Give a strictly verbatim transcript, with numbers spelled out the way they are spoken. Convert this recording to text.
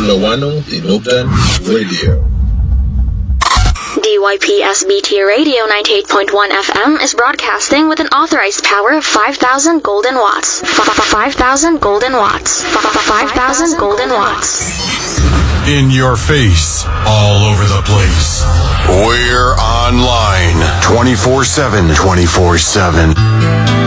Lawano, Tinubdan Radio. D Y P S B T Radio ninety-eight point one F M is broadcasting with an authorized power of five thousand golden watts. five thousand golden watts. five thousand golden watts. In your face, all over the place. We're online twenty-four seven, twenty-four seven.